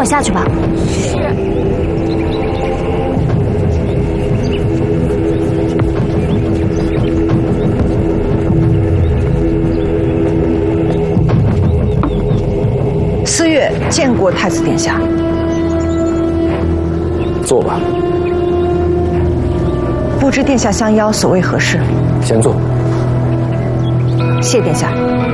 下去吧。 思月见过太子殿下。 坐吧。 不知殿下相邀，所谓何事？ 先坐。 谢殿下。